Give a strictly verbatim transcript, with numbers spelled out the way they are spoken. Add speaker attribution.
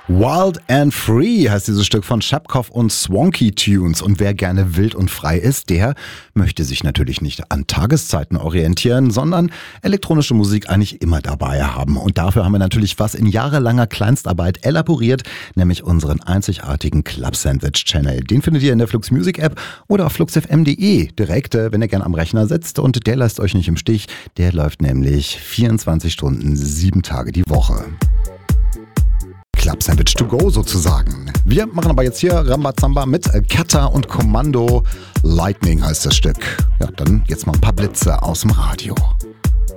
Speaker 1: Wild and Free heißt dieses Stück von Schapkow und Swanky Tunes. Und wer gerne wild und frei ist, der möchte sich natürlich nicht an Tageszeiten orientieren, sondern elektronische Musik eigentlich immer dabei haben. Und dafür haben wir natürlich was in jahrelanger Kleinstarbeit elaboriert, nämlich unseren einzigartigen Club Sandwich Channel. Den findet ihr in der Flux Music App oder auf flux f m punkt d e direkt, wenn ihr gerne am Rechner sitzt. Und der lasst euch nicht im Stich. Der läuft nämlich vierundzwanzig Stunden, sieben Tage die Woche. Club Sandwich to go sozusagen. Wir machen aber jetzt hier Rambazamba mit Kata und Kommando. Lightning heißt das Stück. Ja, dann jetzt mal ein paar Blitze aus dem Radio.